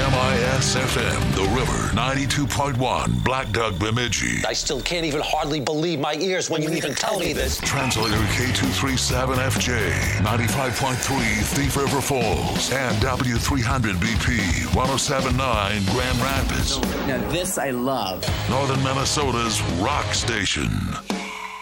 KMIS-FM, The River, 92.1, Black Duck, Bemidji. I still can't even hardly believe my ears when you even tell me this. Translator K237FJ, 95.3 Thief River Falls, and W300BP, 107.9 Grand Rapids. Now this I love. Northern Minnesota's rock station.